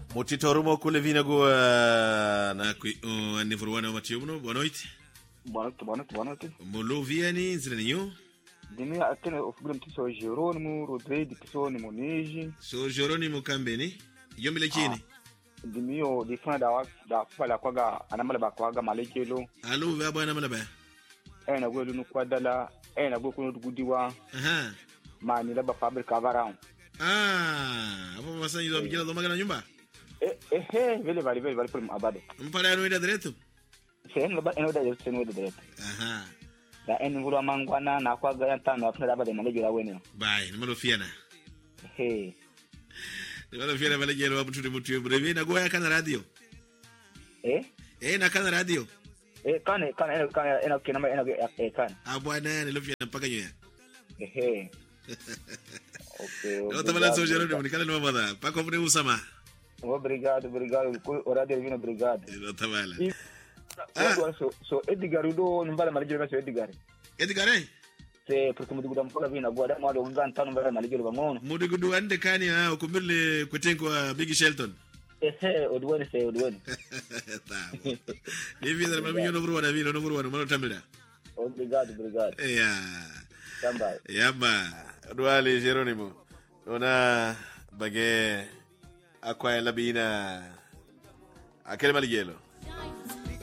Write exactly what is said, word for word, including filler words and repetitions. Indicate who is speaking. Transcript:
Speaker 1: Motitorumo kule vinago na kui anivurwana matiuno bonoit.
Speaker 2: Bonoit bonoit bonoit.
Speaker 1: Molo vieni zrenyo.
Speaker 2: Dimi atene ofugule mtiso Jerônimo Rodrigo Pisoni Monige.
Speaker 1: So Jerônimo Kambeni. Yomile chini.
Speaker 2: Dimi yo difana da da fala kwaga anamala ba kwaga malekelo.
Speaker 1: Alu va bwana mala ba.
Speaker 2: Eh na gwelu no kwadala eh na gwelu gudiwa.
Speaker 1: Aha.
Speaker 2: Mani la ba fabrica varão.
Speaker 1: Ah, hapo basa hizo mjira ndo magana nyumba.
Speaker 2: Eh eh eh vile vale vale vale por abado.
Speaker 1: Mpala no ida direto.
Speaker 2: Sen ba eno da sen no direto.
Speaker 1: Aha.
Speaker 2: Da eno vuru mangwana na kwaga yantano afuna abade malejera wene.
Speaker 1: Bye, nimalo fiana.
Speaker 2: Eh.
Speaker 1: Nimalo fiana malejera wa mtu mtu brevi na goya kana radio.
Speaker 2: Eh?
Speaker 1: Eh na kana radio.
Speaker 2: Eh kana kana eno kana eno kina eno eh kana.
Speaker 1: Ah bwana nilo fiana mpaka nyoya.
Speaker 2: Eh. Okay.
Speaker 1: No tabala so Jerônimo nikala no mada. Pako mne usama.
Speaker 2: Obrigado, obrigado. Orado divino, obrigado.
Speaker 1: No tabala.
Speaker 2: Ah, so so Edgar do não vale malejera so Edgar.
Speaker 1: Edgar eh?
Speaker 2: Se porque mudigu da mpaka vina gwada mwado unzanta no vale malejera bangono.
Speaker 1: Mudigu do ande kani ha ukumbirle kwetenko wa Big Shelton.
Speaker 2: Eh, odwene se odwene.
Speaker 1: Tá. Ni vida mami yo no vuru wana vino no vuru wana mano tamila.
Speaker 2: Obrigado, obrigado.
Speaker 1: Yeah.
Speaker 2: Tamba.
Speaker 1: Yamba. Duale Jerônimo. Ona bage acqua e labina. A che malgelo.